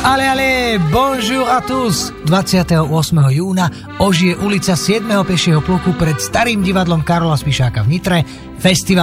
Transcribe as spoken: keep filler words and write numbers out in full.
Ale, ale, bonjour à tous! dvadsiateho ôsmeho júna ožije ulica siedmeho pešieho pluku pred starým divadlom Karola Spišáka v Nitre, festival